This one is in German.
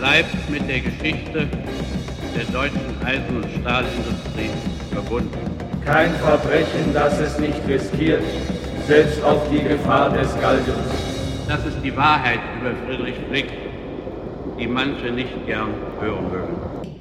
bleibt mit der Geschichte der deutschen Eisen- und Stahlindustrie verbunden. Kein Verbrechen, das es nicht riskiert, selbst auf die Gefahr des Galgens. Das ist die Wahrheit über Friedrich Frick, die manche nicht gern hören mögen.